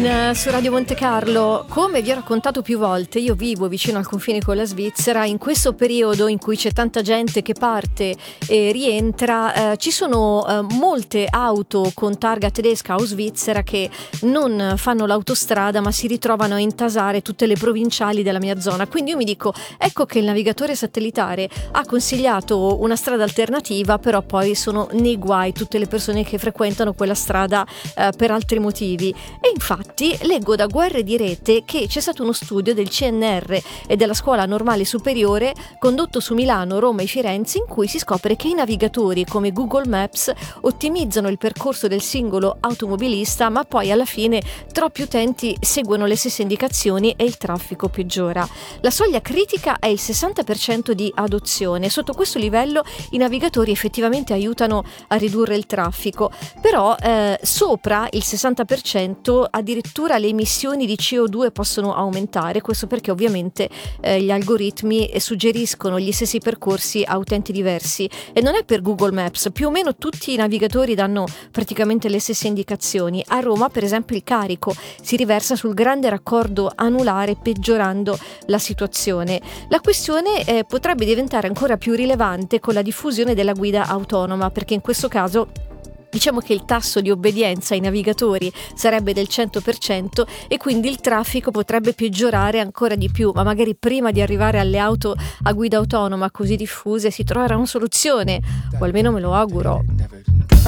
Su Radio Monte Carlo. Come vi ho raccontato più volte, io vivo vicino al confine con la Svizzera. In questo periodo in cui c'è tanta gente che parte e rientra, ci sono molte auto con targa tedesca o svizzera che non fanno l'autostrada ma si ritrovano a intasare tutte le provinciali della mia zona. Quindi io mi dico, ecco che il navigatore satellitare ha consigliato una strada alternativa, però poi sono nei guai tutte le persone che frequentano quella strada per altri motivi. E infatti leggo da Guerre di Rete che c'è stato uno studio del CNR e della Scuola Normale Superiore condotto su Milano, Roma e Firenze, in cui si scopre che i navigatori come Google Maps ottimizzano il percorso del singolo automobilista, ma poi alla fine troppi utenti seguono le stesse indicazioni e il traffico peggiora. La soglia critica è il 60% di adozione. Sotto questo livello i navigatori effettivamente aiutano a ridurre il traffico, però sopra il 60% addirittura le emissioni di CO2 possono aumentare. Questo perché ovviamente gli algoritmi suggeriscono gli stessi percorsi a utenti diversi, e non è per Google Maps, più o meno tutti i navigatori danno praticamente le stesse indicazioni. A Roma per esempio il carico si riversa sul grande raccordo anulare, peggiorando la situazione. La questione potrebbe diventare ancora più rilevante con la diffusione della guida autonoma, perché in questo caso diciamo che il tasso di obbedienza ai navigatori sarebbe del 100% e quindi il traffico potrebbe peggiorare ancora di più, ma magari prima di arrivare alle auto a guida autonoma così diffuse si troverà una soluzione, o almeno me lo auguro.